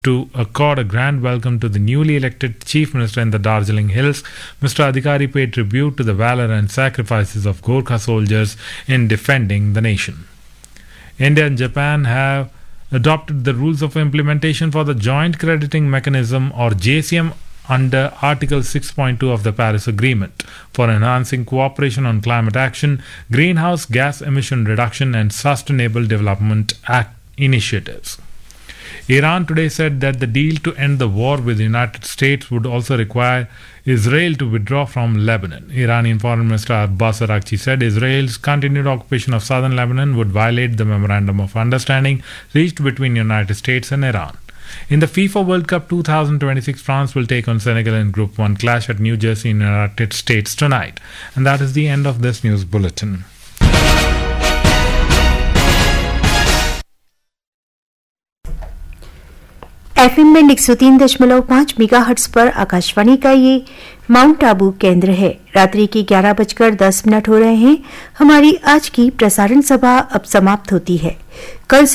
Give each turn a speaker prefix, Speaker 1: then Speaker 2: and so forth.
Speaker 1: to accord a grand welcome to the newly elected Chief Minister in the Darjeeling Hills. Mr. Adhikari paid tribute to the valor and sacrifices of Gorkha soldiers in defending the nation. India and Japan have adopted the rules of implementation for the Joint Crediting Mechanism or JCM under Article 6.2 of the Paris Agreement for enhancing cooperation on climate action, greenhouse gas emission reduction and sustainable development initiatives. Iran today said that the deal to end the war with the United States would also require Israel to withdraw from Lebanon. Iranian Foreign Minister Abbas Araghchi said Israel's continued occupation of southern Lebanon would violate the Memorandum of Understanding reached between the United States and Iran. In the FIFA World Cup 2026, France will take on Senegal in Group 1 clash at New Jersey in the United States tonight. And that is the end of this news bulletin.
Speaker 2: FM में 103.5 megahertz पर आकाशवाणी का ये mount Abu केंद्र है। रात्रि के 11:10 हो रहे हैं। हमारी आज की प्रसारण सभा अब समाप्त होती है। कल